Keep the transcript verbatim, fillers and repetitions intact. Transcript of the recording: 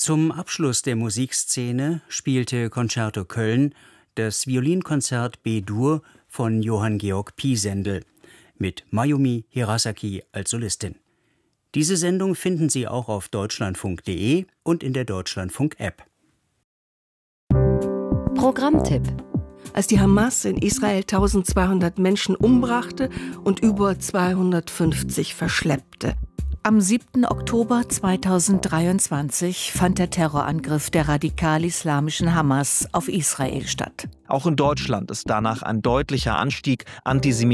Zum Abschluss der Musikszene spielte Concerto Köln das Violinkonzert B-Dur von Johann Georg Pisendel mit Mayumi Hirasaki als Solistin. Diese Sendung finden Sie auch auf deutschlandfunk punkt de und in der Deutschlandfunk-App. Programmtipp: Als die Hamas in Israel eintausendzweihundert Menschen umbrachte und über zweihundertfünfzig verschleppte. Am siebten Oktober zweitausenddreiundzwanzig fand der Terrorangriff der radikal-islamischen Hamas auf Israel statt. Auch in Deutschland ist danach ein deutlicher Anstieg antisemitischer